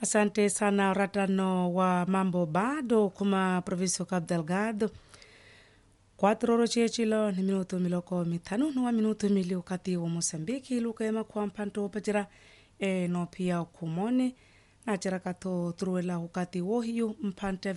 Asante sana ratano wa mambo bado kuma provincia Cabo Delgado. 4 horas chechilo ni minuto miloko mitano no wa minuto mili ukati wa Mosambiki luka ema kwa mpanto pajira no pia kumone na chara kato truela ukati wo hiyo mpante